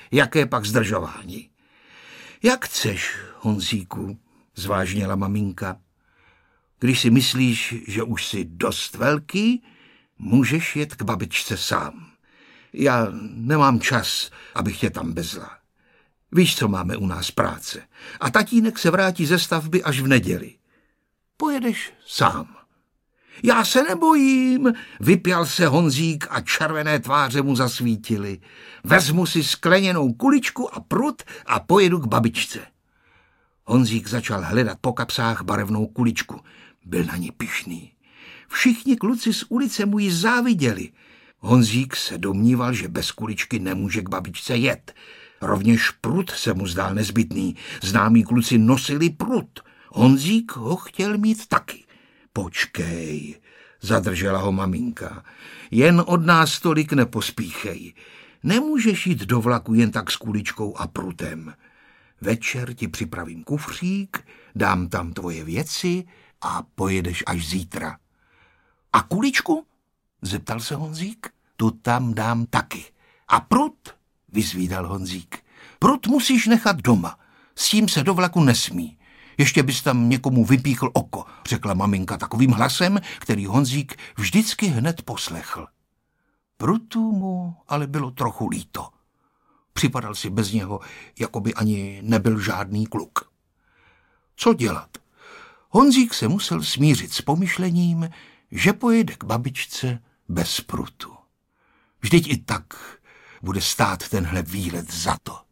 jaké pak zdržování. Jak chceš, Honzíku, zvážněla maminka. Když si myslíš, že už jsi dost velký, můžeš jet k babičce sám. Já nemám čas, abych tě tam bezla. Víš, co máme u nás práce. A tatínek se vrátí ze stavby až v neděli. Pojedeš sám. Já se nebojím, vypěl se Honzík a červené tváře mu zasvítily. Vezmu si skleněnou kuličku a prut a pojedu k babičce. Honzík začal hledat po kapsách barevnou kuličku. Byl na ní pyšný. Všichni kluci z ulice mu ji záviděli. Honzík se domníval, že bez kuličky nemůže k babičce jet. Rovněž prut se mu zdál nezbytný. Známí kluci nosili prut. Honzík ho chtěl mít taky. Počkej, zadržela ho maminka. Jen od nás tolik nepospíchej. Nemůžeš jít do vlaku jen tak s kuličkou a prutem. Večer ti připravím kufřík, dám tam tvoje věci a pojedeš až zítra. A kuličku? Zeptal se Honzík. Tu tam dám taky. A prut? Vyzvídal Honzík. Prut musíš nechat doma. S tím se do vlaku nesmí. Ještě bys tam někomu vypíchl oko, řekla maminka takovým hlasem, který Honzík vždycky hned poslechl. Prutu mu ale bylo trochu líto. Připadal si bez něho, jako by ani nebyl žádný kluk. Co dělat? Honzík se musel smířit s pomyšlením, že pojede k babičce bez prutu. Vždyť i tak bude stát tenhle výlet za to.